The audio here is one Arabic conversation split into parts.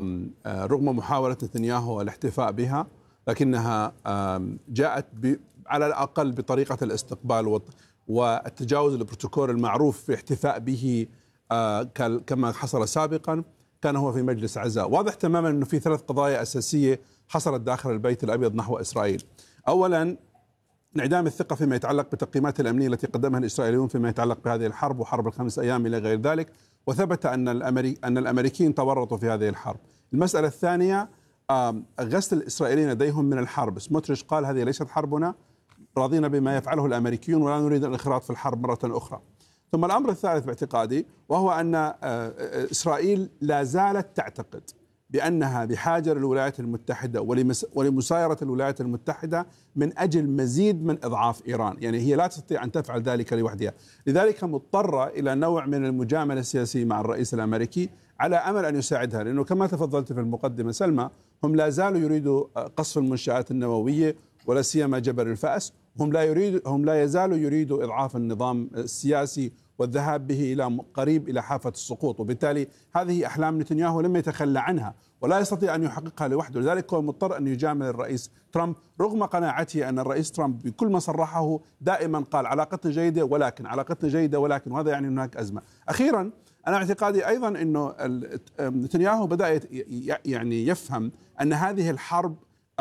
رغم محاولة نتنياهو الاحتفاء بها، لكنها جاءت على الأقل بطريقة الاستقبال والتجاوز البروتوكول المعروف في احتفاء به كما حصل سابقا، كان هو في مجلس عزاء. واضح تماما أنه في 3 قضايا أساسية حصلت داخل البيت الأبيض نحو إسرائيل. أولا، انعدام الثقة فيما يتعلق بالتقييمات الأمنية التي قدمها الإسرائيليون فيما يتعلق بهذه الحرب وحرب ال5 أيام إلى غير ذلك، وثبت أن الأمريكيين تورطوا في هذه الحرب. المسألة الثانية، غسل الإسرائيليين لديهم من الحرب. سموتريتش قال هذه ليست حربنا، راضين بما يفعله الأمريكيون ولا نريد الانخراط في الحرب مرة أخرى. ثم الأمر الثالث باعتقادي، وهو أن إسرائيل لا زالت تعتقد بأنها بحاجة للولايات المتحدة ولمسايرة الولايات المتحدة من أجل مزيد من إضعاف إيران. يعني هي لا تستطيع أن تفعل ذلك لوحدها، لذلك مضطرة إلى نوع من المجاملة السياسية مع الرئيس الأمريكي على أمل أن يساعدها، لأنه كما تفضلت في المقدمة سلمى، هم لا زالوا يريدوا قصف المنشآت النووية ولا سيما جبل الفأس، هم لا يزالوا يريدوا إضعاف النظام السياسي والذهاب به إلى قريب إلى حافة السقوط. وبالتالي هذه أحلام نتنياهو لم يتخلى عنها ولا يستطيع أن يحققها لوحده، لذلك هو مضطر أن يجامل الرئيس ترامب، رغم قناعته أن الرئيس ترامب بكل ما صرحه دائما قال علاقتنا جيدة ولكن، وهذا يعني هناك أزمة. أخيرا، أنا اعتقادي أيضا أنه نتنياهو بدأ يعني يفهم أن هذه الحرب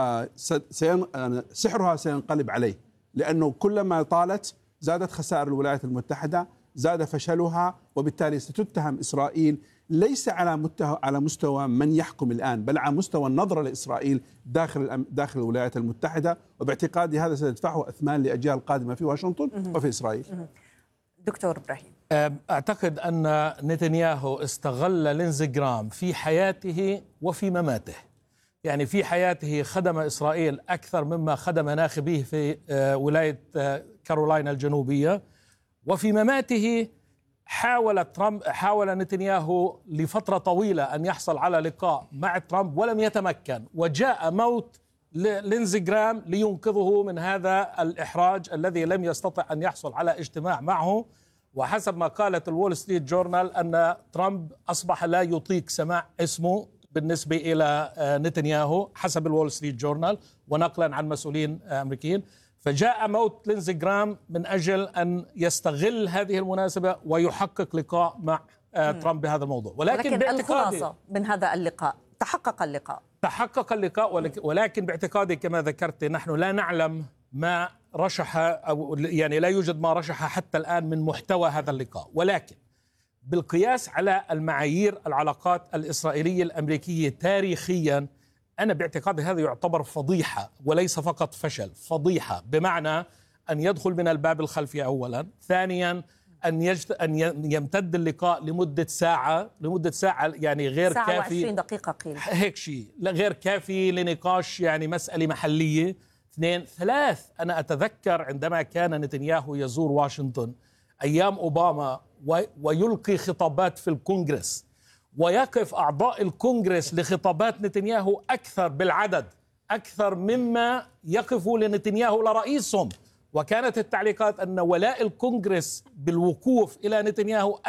سحرها سينقلب عليه، لأنه كلما طالت زادت خسائر الولايات المتحدة، زاد فشلها، وبالتالي ستتهم إسرائيل ليس على مستوى من يحكم الآن، بل على مستوى النظرة لإسرائيل داخل الولايات المتحدة، وباعتقادي هذا سيدفعه أثمان لأجيال قادمة في واشنطن وفي إسرائيل. دكتور إبراهيم، أعتقد أن نتنياهو استغل لينزي جرام في حياته وفي مماته. يعني في حياته خدم إسرائيل أكثر مما خدم ناخبيه في ولاية كارولاينا الجنوبية، وفي مماته حاول نتنياهو لفترة طويلة أن يحصل على لقاء مع ترامب ولم يتمكن، وجاء موت لينزي جرام لينقذه من هذا الإحراج الذي لم يستطع أن يحصل على اجتماع معه. وحسب ما قالت الول ستريت جورنال أن ترامب أصبح لا يطيق سماع اسمه بالنسبة إلى نتنياهو حسب الول ستريت جورنال ونقلا عن مسؤولين أمريكيين. فجاء موت لينزي جرام من أجل أن يستغل هذه المناسبة ويحقق لقاء مع ترامب بهذا الموضوع. ولكن الخلاصة من هذا اللقاء تحقق اللقاء، ولكن باعتقادي كما ذكرت نحن لا نعلم ما رشح، أو يعني لا يوجد ما رشح حتى الآن من محتوى هذا اللقاء. ولكن بالقياس على المعايير العلاقات الإسرائيلية الأمريكية تاريخيا، أنا باعتقادي هذا يعتبر فضيحة وليس فقط فشل، فضيحة بمعنى أن يدخل من الباب الخلفي أولا، ثانيا أن يمتد اللقاء لمدة ساعة يعني غير ساعة كافي، 20 دقيقة قيل هيك شيء، غير كافي لنقاش يعني مسألة محلية. 2 3 أنا أتذكر عندما كان نتنياهو يزور واشنطن أيام أوباما ويلقي خطابات في الكونغرس، ويقف أعضاء الكونغرس لخطابات نتنياهو أكثر بالعدد أكثر مما يقفوا لنتنياهو لرئيسهم، وكانت التعليقات أن ولاء الكونغرس بالوقوف إلى نتنياهو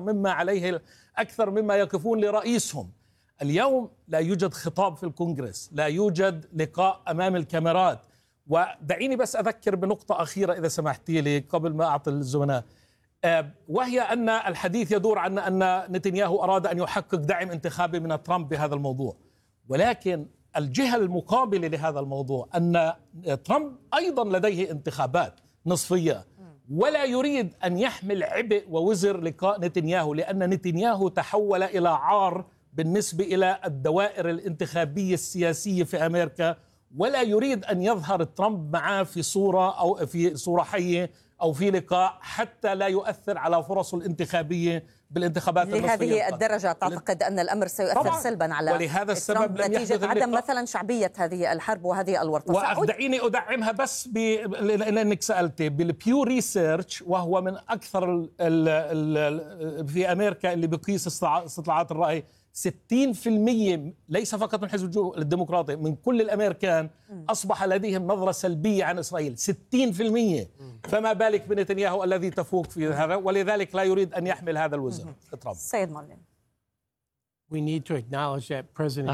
أكثر مما يقفون لرئيسهم. اليوم لا يوجد خطاب في الكونغرس، لا يوجد لقاء أمام الكاميرات. ودعيني بس أذكر بنقطة أخيرة إذا سمحتي لي قبل ما أعطي الزملاء، وهي أن الحديث يدور عن أن نتنياهو أراد أن يحقق دعم انتخابي من ترامب بهذا الموضوع، ولكن الجهة المقابلة لهذا الموضوع أن ترامب أيضا لديه انتخابات نصفية، ولا يريد أن يحمل عبء ووزر لقاء نتنياهو، لأن نتنياهو تحول إلى عار بالنسبة إلى الدوائر الانتخابية السياسية في أمريكا، ولا يريد أن يظهر ترامب معه في صورة أو في صورة حية أو في لقاء حتى لا يؤثر على فرصه الانتخابية بالانتخابات النصفية. لهذه الدرجة تعتقد أن الأمر سيؤثر سلبا على ولهذا السبب نتيجة عدم مثلا شعبية هذه الحرب وهذه الورطة. ودعيني أدعمها بس لأنك سألتي بالبيو ريسيرش، وهو من أكثر في أمريكا اللي بقيس استطلاعات الرأي. 60% ليس فقط من حزب الديمقراطي، من كل الأمريكان أصبح لديهم نظرة سلبية عن إسرائيل 60%. فما بالك بنتنياهو الذي تفوق في هذا، ولذلك لا يريد أن يحمل هذا الوزر. سيد معلم. We need to acknowledge that President